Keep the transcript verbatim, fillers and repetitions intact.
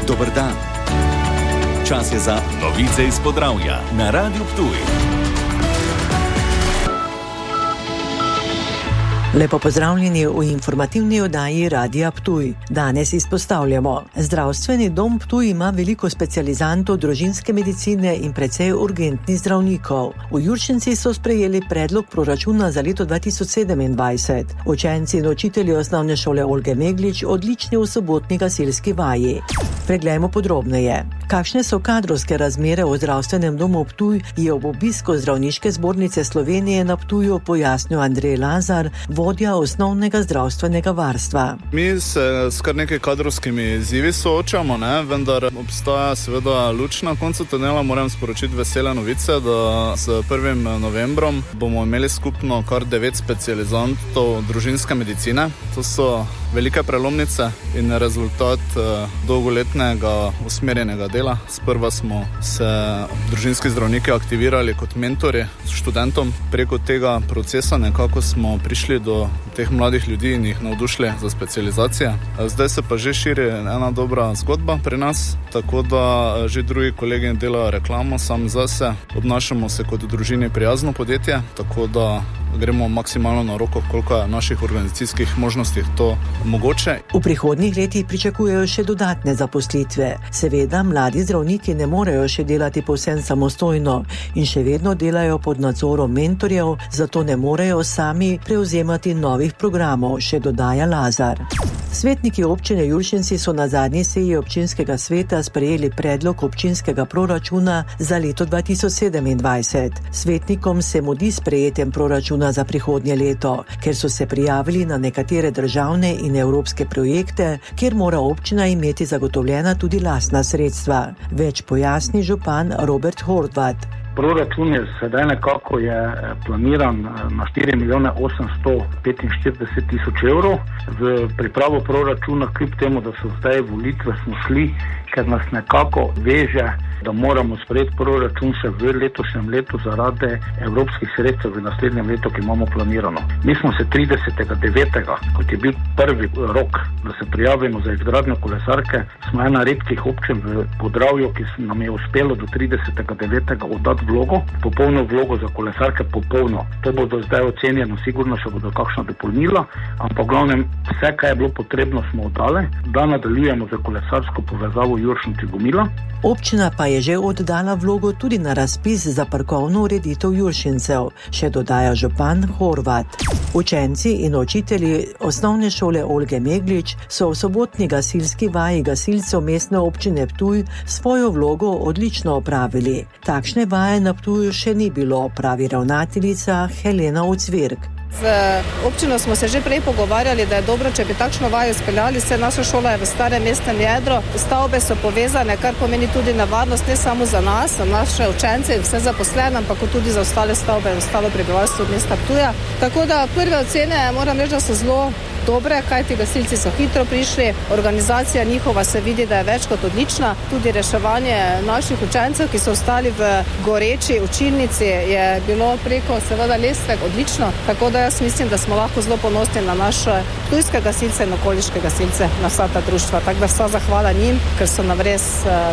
Dober dan. Čas je za novice iz Podravja na Radiu Ptuj. Lepo pozdravljeni v informativni oddaji Radia Ptuj. Danes izpostavljamo. Zdravstveni dom Ptuj ima veliko specializantov družinske medicine in precej urgentnih zdravnikov. V Juršincih so sprejeli predlog proračuna za leto dva tisoč sedemindvajset. Učenci in učitelji osnovne šole Olge Meglič odlični v sobotni gasilski vaji. Preglejmo podrobneje. Kakšne so kadrovske razmere v zdravstvenem domu Ptuj, je ob obisku Zdravniške zbornice Slovenije na Ptuju pojasnil Andrej Lazar, vodja osnovnega zdravstvenega varstva. Mi se s kar nekaj kadrovskimi izzivi soočamo, ne? Vendar obstaja seveda luč na koncu tunela. Moram sporočiti vesele novice, da s prvim novembrom bomo imeli skupno kar devet specializantov družinske medicine. To so velike prelomnice in rezultat dolgoletnega usmerjenega dela. Sprva smo se družinski zdravniki aktivirali kot mentori študentom. Preko tega procesa nekako smo prišli do teh mladih ljudi in jih navdušili za specializacije. Zdaj se pa že širi ena dobra zgodba pri nas, tako da že drugi kolegi delajo reklamo sam zase. Obnašamo se kot družini prijazno podjetje, tako da gremo maksimalno na roko, koliko je naših organizacijskih možnosti to mogoče. V prihodnjih letih pričakujejo še dodatne zaposlitve. Seveda, mladi zdravniki ne morejo še delati povsem samostojno in še vedno delajo pod nadzorom mentorjev, zato ne morejo sami prevzemati novih programov, še dodaja Lazar. Svetniki občine Juršinci so na zadnji seji občinskega sveta sprejeli predlog občinskega proračuna za leto dva tisoč sedemindvajset. Svetnikom se mudi s sprejetjem proračuna za prihodnje leto, ker so se prijavili na nekatere državne in evropske projekte, kjer mora občina imeti zagotovljena tudi lastna sredstva. Več pojasni župan Robert Horvat. Proračun je sedaj nekako je planiran na štiri milijone osemsto petinštirideset tisoč evrov. V pripravo proračuna, kljub temu, da so zdaj volitve, smo šli, ker nas nekako veže, da moramo sprejeti proračun še v letošnjem letu zaradi evropskih sredstev v naslednjem letu, ki imamo planirano. Mi smo se tridesetega devetega, kot je bil prvi rok, da se prijavimo za izgradnjo kolesarke, smo ena redkih občin v Podravju, ki nam je uspelo do tridesetega devetega oddati vlogo, popolno vlogo za kolesarke, popolno. To bodo zdaj ocenjeno, sigurno še bodo kakšna dopolnila, ampak v glavnem vse, kaj je bilo potrebno, smo oddali, da nadaljujemo za kolesarsko povezavo Juršinci-Gomila. Občina pa je že oddala vlogo tudi na razpis za parkovno ureditev Juršincev, še dodaja župan Horvat. Učenci in učitelji osnovne šole Olge Meglič so v sobotni gasilski vaji gasilcev mestne občine Ptuj svojo vlogo odlično opravili. Takšne vaje na Ptuju še ni bilo, pravi ravnateljica Helena Ucvirk. Z občino smo se že prej pogovarjali, da je dobro, če bi takšno vajo speljali. Se naša šola je v starem mestnem jedru. Stavbe so povezane, kar pomeni tudi nevarnost ne samo za nas, za naše učence in vse zaposlene, ampak tudi za ostale stavbe in ostalo prebivalstvo mesta Ptuja. Tako da prve ocene moram reči, da so zelo dobre, kajti gasilci so hitro prišli. Organizacija njihova se vidi, da je več kot odlična. Tudi reševanje naših učencev, ki so ostali v goreči učilnici, je bilo preko seveda lestve odlično. Tako da jaz mislim, da smo lahko zelo ponosni na naše ptujske gasilce in okoliške gasilce, na vsa ta društva. Tako da vsa zahvala njim, ker so nam res